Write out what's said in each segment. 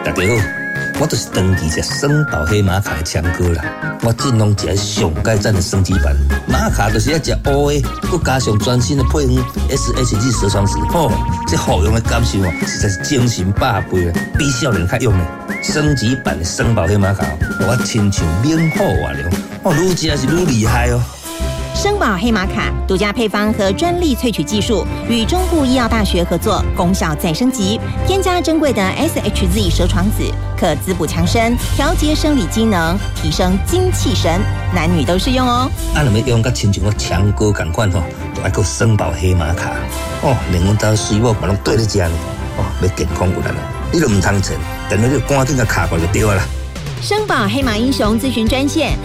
大家好，我就是长期食双宝黑玛卡的强哥啦。我尽量吃上盖赞的升级版，玛卡就是要吃乌的，佮加上全新的配方 SHG 蛇床子，这服用的感受实在是精神百倍啊，比少年较用的。升级版的双宝黑玛卡，我亲像免好话了，愈吃是愈厉害哦。 生宝黑玛卡独家配方和专利萃取技术与中部医药大学合作，功效再升级，添加珍贵的 SHZ 蛇床子，可滋补强身，调节生理机能，提升精气神，男女都适用哦。 若要用甲亲像我强哥同款就要搁生宝黑玛卡连阮家水某嘛拢对咧食呢要健康有力啦，你都唔通趁，等下就赶紧甲卡过就对啦。 生宝黑马英雄咨询专线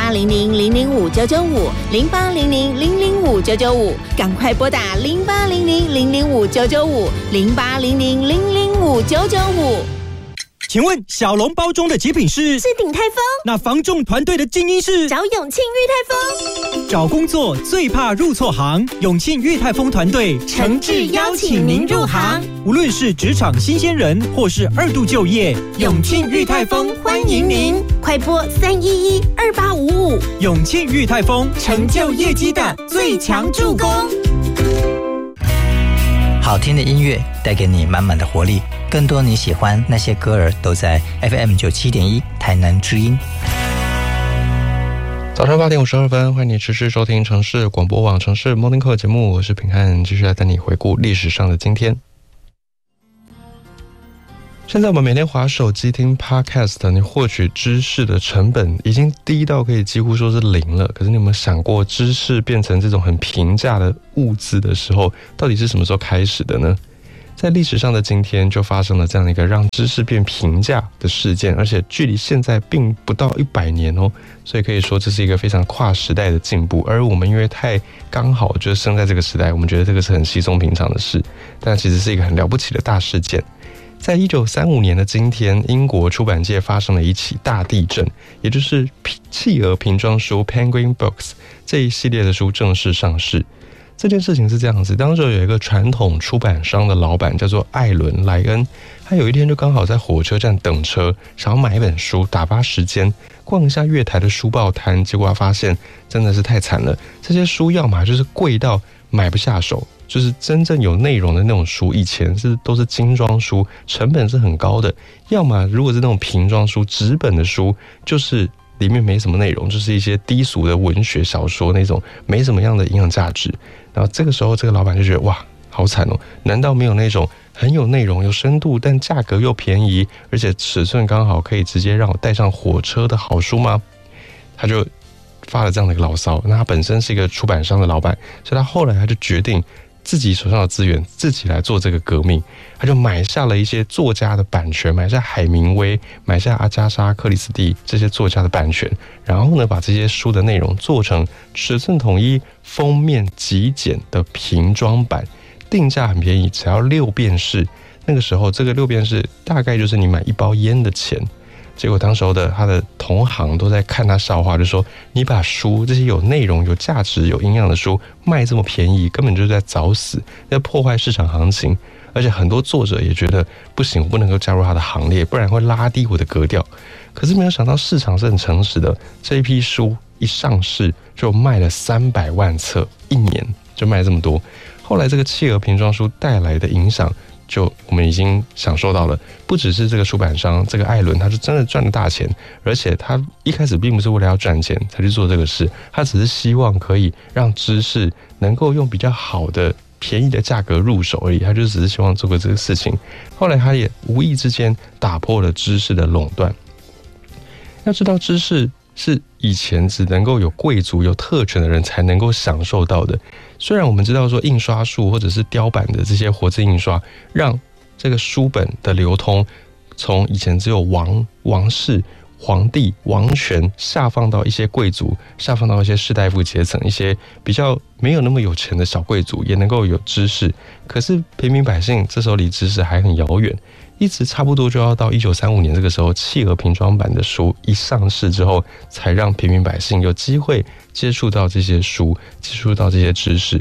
0800005995，0800005995，赶快拨打0800005995，0800005995。 请问小笼包中的极品是鼎泰丰， 那房仲团队的精英是找永庆裕泰丰。 找工作最怕入错行，永庆裕泰丰团队诚挚邀请您入行。 无论是职场新鲜人或是2度就业， 永庆裕泰丰欢迎您，快拨3112855。 永庆裕泰丰， 成就业绩的最强助攻。 好听的音乐带给你满满的活力，更多你喜欢那些歌儿都在 FM97.1 台南之音。 早上8点52分，欢迎你持续收听城市广播网城市 Morning Call 节目，我是平汉，继续来带你回顾历史上的今天。现在我们每天滑手机听 Podcast， 你获取知识的成本已经低到可以几乎说是0了。可是你有没有想过，知识变成这种很平价的物资的时候，到底是什么时候开始的呢？在历史上的今天，就发生了这样的一个让知识变平价的事件，而且距离现在并不到100年哦，所以可以说这是一个非常跨时代的进步。而我们因为太刚好就是生在这个时代，我们觉得这个是很稀松平常的事，但其实是一个很了不起的大事件。在1935年的今天，英国出版界发生了一起大地震，也就是企鹅瓶装书 Penguin Books 这一系列的书正式上市。这件事情是这样子，当时有一个传统出版商的老板叫做艾伦·莱恩，他有一天就刚好在火车站等车，想要买一本书打发时间，逛一下月台的书报摊，结果他发现真的是太惨了，这些书要么就是贵到买不下手，就是真正有内容的那种书，以前都是精装书，成本是很高的，要么如果是那种瓶装书纸本的书，就是里面没什么内容，就是一些低俗的文学小说那种，没什么样的营养价值。然后这个时候这个老板就觉得哇好惨哦，难道没有那种很有内容有深度但价格又便宜而且尺寸刚好可以直接让我带上火车的好书吗？他就发了这样的一个牢骚。那他本身是一个出版商的老板，所以他后来他就决定自己手上的资源自己来做这个革命，他就买下了一些作家的版权，买下海明威，买下阿加莎·克里斯蒂这些作家的版权，然后呢把这些书的内容做成尺寸统一、封面极简的瓶装版，定价很便宜，只要6便士。那个时候这个6便士大概就是你买1包烟的钱。结果当时候的他的同行都在看他笑话，就说你把书这些有内容有价值有营养的书卖这么便宜，根本就是在找死，在破坏市场行情。而且很多作者也觉得不行，我不能够加入他的行列，不然会拉低我的格调。可是没有想到市场是很诚实的，这一批书一上市就卖了300万册，1年就卖这么多。后来这个企鹅瓶装书带来的影响就我们已经享受到了，不只是这个出版商这个艾伦他是真的赚了大钱，而且他一开始并不是为了要赚钱才去做这个事，他只是希望可以让知识能够用比较好的便宜的价格入手而已，他就只是希望做个这个事情。后来他也无意之间打破了知识的垄断。要知道知识是以前只能够有贵族有特权的人才能够享受到的。虽然我们知道说印刷术或者是雕版的这些活字印刷让这个书本的流通从以前只有王室皇帝王权下放到一些贵族，下放到一些士大夫阶层，一些比较没有那么有钱的小贵族也能够有知识，可是平民百姓这时候离知识还很遥远，一直差不多就要到1935年这个时候，企鹅瓶装版的书一上市之后，才让平民百姓有机会接触到这些书，接触到这些知识。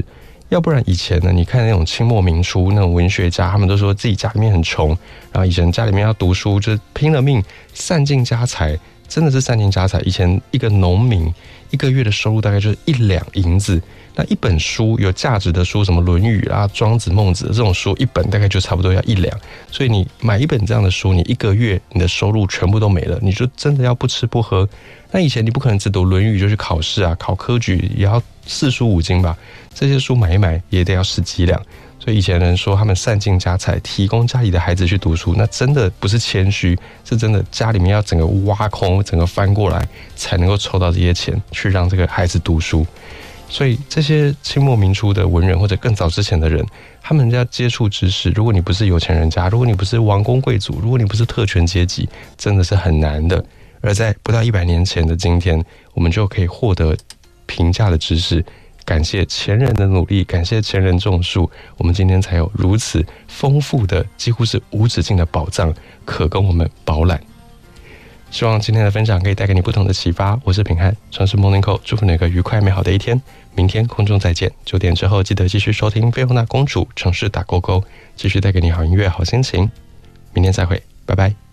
要不然以前呢，你看那种清末民初那种文学家，他们都说自己家里面很穷，然后以前家里面要读书，就是拼了命，散尽家财，真的是散尽家财。以前一个农民1个月的收入大概就是1两银子，那一本书有价值的书，什么《论语》啊、《庄子》、《孟子》这种书，一本大概就差不多要1两。所以你买一本这样的书，你1个月你的收入全部都没了，你就真的要不吃不喝。那以前你不可能只读《论语》就去考试啊，考科举也要4书5经吧，这些书买一买也得要10几两。所以以前人说他们散尽家财，提供家里的孩子去读书，那真的不是谦虚，是真的家里面要整个挖空，整个翻过来，才能够筹到这些钱去让这个孩子读书。所以这些清末民初的文人或者更早之前的人，他们要接触知识，如果你不是有钱人家，如果你不是王公贵族，如果你不是特权阶级，真的是很难的。而在不到100年前的今天，我们就可以获得平价的知识，感谢前人的努力，感谢前人种树，我们今天才有如此丰富的几乎是无止境的宝藏可供我们饱览。希望今天的分享可以带给你不同的启发。我是品翰，城市 Morning Call， 祝福你有个愉快美好的一天。明天空中再见，9点之后记得继续收听菲欧娜公主城市打勾勾，继续带给你好音乐好心情。明天再会，拜拜。